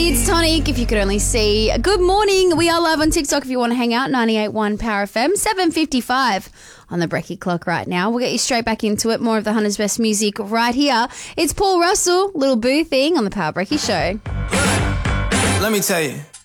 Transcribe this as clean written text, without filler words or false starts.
It's Tonic, if you could only see. Good morning. We are live on TikTok if you want to hang out. 98.1 Power FM, 7:55 on the Brekkie clock right now. We'll get you straight back into it. More of the Hunter's best music right here. It's Paul Russell, Little Boo Thing on the Power Brekkie Show. Let me tell you.